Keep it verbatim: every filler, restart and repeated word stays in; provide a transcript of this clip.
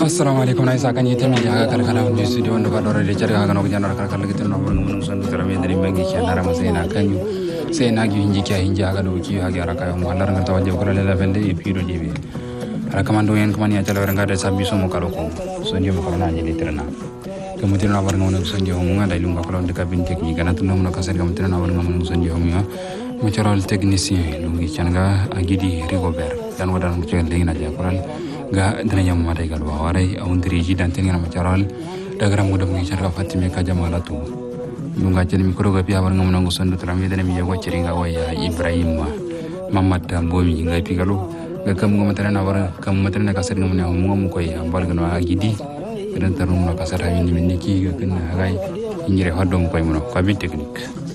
assalamu alaikum na isa kan yi tami ya kal kala wanda studio wanda ba dore da jarga ga no janar kal kala gitin no mun mun san da rame da bangi ke na rama sai na kan sai na gi hinji kya hinji aga do ki ha ga raka yo wallar ga tawaje ko la vende e pido dibe ara kamando yen kamani ya tala nga da sabbi so mo kalo ko so ndi mo kala ni litrana kemudian awar ngomong so ndi ho mo ngada ilunga ko de cabine technique kana tuno mo ka sen kemudian awar ngomong so ndi ho mo mo charal technicien lungi changa agidi Rigobert dan wadan mo chel lina ja koral ga dana nyam mata gal wa warai awun diriji dan tengena macaral dagara muda mu charga fatime ka jamala tu lunga jeni mikro ga piya war ngam nango sondu trami dana mi yago ciringa waya Ibrahim Mamad Bomi ngai pigalo ga kam ngam tana na war kam matana ka ser ngam ne mo mo koy ambal ga no agidi dan tarum na ka ser ha ni miniki ga ken hagai injire hodom koy mo ko bi technique